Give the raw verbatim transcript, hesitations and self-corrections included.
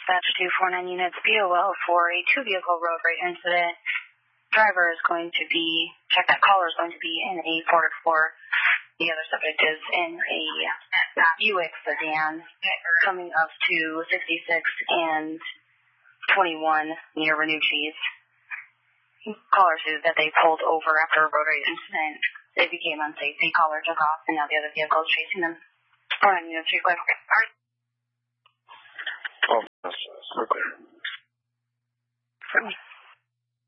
Dispatch two four nine units B O L for a two-vehicle road rage incident. Driver is going to be, check that caller is going to be in a Ford Explorer. The other subject is in a Buick sedan coming up to sixty-six and twenty-one near Renucci's. Caller says that they pulled over after a road rage incident. They became unsafe. The caller took off, and now the other vehicle is chasing them. four nine units, three five. Oh, that's okay.